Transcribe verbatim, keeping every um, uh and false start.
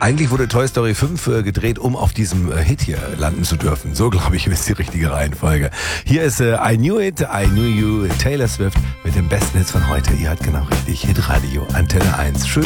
Eigentlich wurde Toy Story fünf äh, gedreht, um auf diesem äh, Hit hier landen zu dürfen. So, glaube ich, ist die richtige Reihenfolge. Hier ist äh, I Knew It, I Knew You, Taylor Swift mit den besten Hits von heute. Ihr habt genau richtig. Hitradio, Antenne eins. Schön.